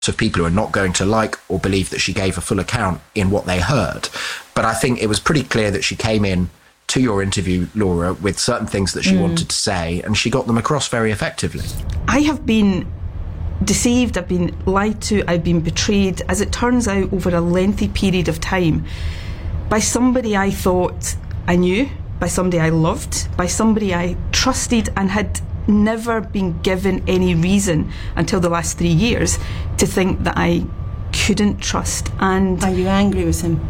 of people who are not going to like or believe that she gave a full account in what they heard. But I think it was pretty clear that she came in to your interview, Laura, with certain things that she wanted to say, and she got them across very effectively. I have been deceived, I've been lied to, I've been betrayed, as it turns out, over a lengthy period of time, by somebody I thought I knew, by somebody I loved, by somebody I trusted and had never been given any reason until the last 3 years to think that I couldn't trust. And are you angry with him?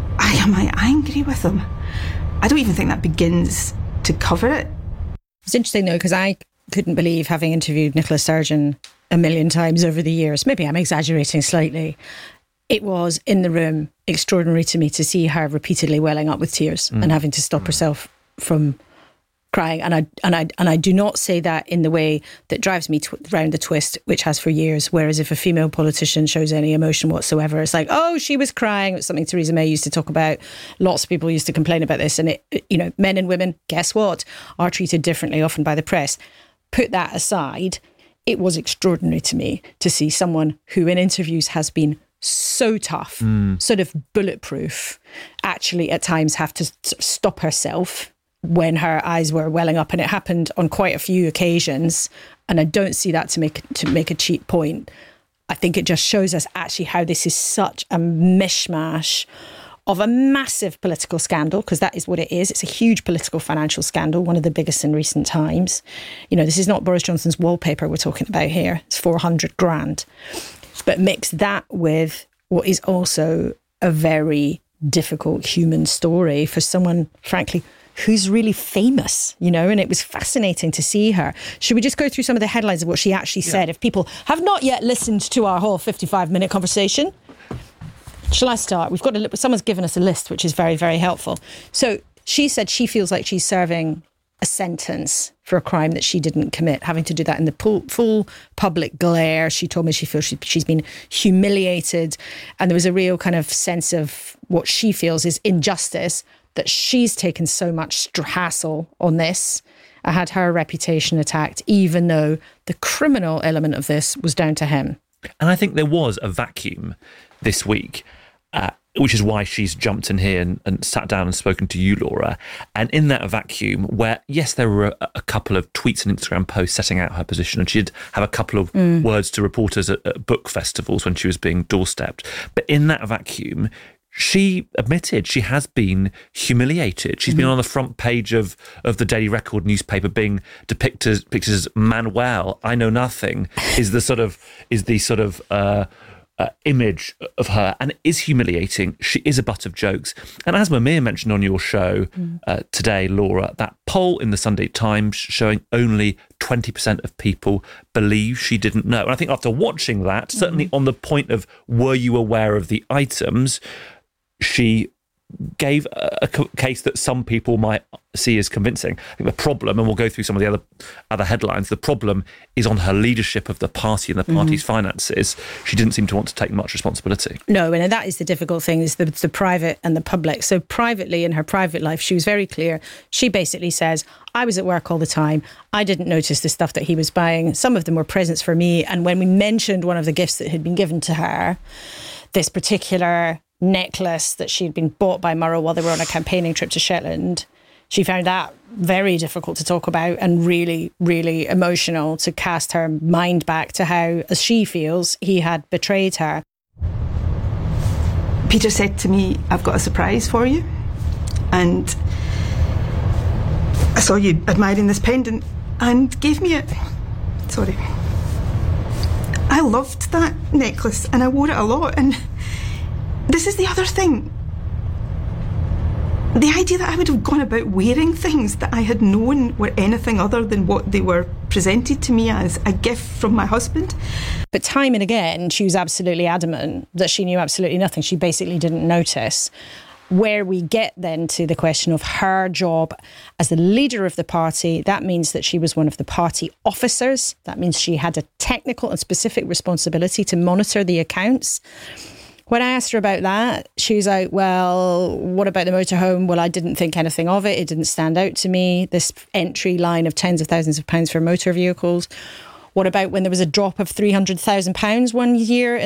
Am I angry with him? I don't even think that begins to cover it. It's interesting though, because I couldn't believe, having interviewed Nicola Sturgeon a million times over the years, maybe I'm exaggerating slightly, it was in the room extraordinary to me to see her repeatedly welling up with tears and having to stop herself from crying. And I do not say that in the way that drives me round the twist, which has for years. Whereas if a female politician shows any emotion whatsoever, it's like, oh, she was crying. It's something Theresa May used to talk about. Lots of people used to complain about this. And men and women, guess what, are treated differently often by the press. Put that aside, it was extraordinary to me to see someone who in interviews has been so tough, sort of bulletproof, actually at times have to stop herself when her eyes were welling up. And it happened on quite a few occasions. And I don't see that to make a cheap point. I think it just shows us actually how this is such a mishmash of a massive political scandal, because that is what it is. It's a huge political financial scandal, one of the biggest in recent times. This is not Boris Johnson's wallpaper we're talking about here. It's 400 grand. But mix that with what is also a very difficult human story for someone, frankly, who's really famous, and it was fascinating to see her. Should we just go through some of the headlines of what she actually said, if people have not yet listened to our whole 55-minute conversation? Shall I start? Someone's given us a list, which is very, very helpful. So she said she feels like she's serving a sentence for a crime that she didn't commit, having to do that in the full public glare. She told me she feels she's been humiliated, and there was a real kind of sense of what she feels is injustice, that she's taken so much hassle on this. I had her reputation attacked, even though the criminal element of this was down to him. And I think there was a vacuum this week, which is why she's jumped in here and sat down and spoken to you, Laura. And in that vacuum, where, yes, there were a couple of tweets and Instagram posts setting out her position, and she'd have a couple of words to reporters at book festivals when she was being doorstepped. But in that vacuum, she admitted she has been humiliated. She's been on the front page of the Daily Record newspaper, being depicted as Manuel. I know nothing is the sort of image of her, and it is humiliating. She is a butt of jokes. And as Mumia mentioned on your show today, Laura, that poll in the Sunday Times showing only 20% of people believe she didn't know. And I think after watching that, certainly on the point of were you aware of the items, she gave a case that some people might see as convincing. I think the problem, and we'll go through some of the other headlines, the problem is on her leadership of the party and the party's finances. She didn't seem to want to take much responsibility. No, and that is the difficult thing, is the private and the public. So privately, in her private life, she was very clear. She basically says, I was at work all the time. I didn't notice the stuff that he was buying. Some of them were presents for me. And when we mentioned one of the gifts that had been given to her, this particular necklace that she'd been bought by Murrow while they were on a campaigning trip to Shetland, she found that very difficult to talk about and really, really emotional, to cast her mind back to how, as she feels, he had betrayed her. Peter said to me, I've got a surprise for you. And I saw you admiring this pendant and gave me it. Sorry. I loved that necklace and I wore it a lot, and this is the other thing. The idea that I would have gone about wearing things that I had known were anything other than what they were presented to me as, a gift from my husband. But time and again, she was absolutely adamant that she knew absolutely nothing. She basically didn't notice. Where we get then to the question of her job as the leader of the party, that means that she was one of the party officers. That means she had a technical and specific responsibility to monitor the accounts. When I asked her about that, she was like, well, what about the motorhome? Well, I didn't think anything of it. It didn't stand out to me. This entry line of tens of thousands of pounds for motor vehicles. What about when there was a drop of £300,000 one year